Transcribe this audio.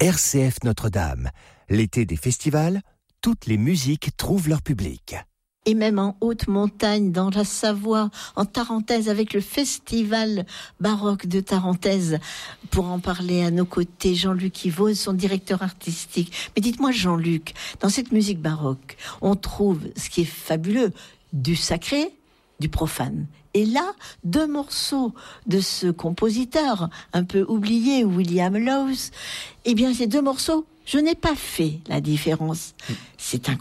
RCF Notre-Dame. L'été des festivals, toutes les musiques trouvent leur public. Et même en haute montagne, dans la Savoie, en Tarentaise, avec le festival baroque de Tarentaise. Pour en parler à nos côtés, Jean-Luc Yvon, son directeur artistique. Mais dites-moi, Jean-Luc, dans cette musique baroque, on trouve ce qui est fabuleux, du sacré, du profane. Et là, 2 morceaux de ce compositeur, un peu oublié, William Lowes, eh bien, ces 2 morceaux, je n'ai pas fait la différence. C'est un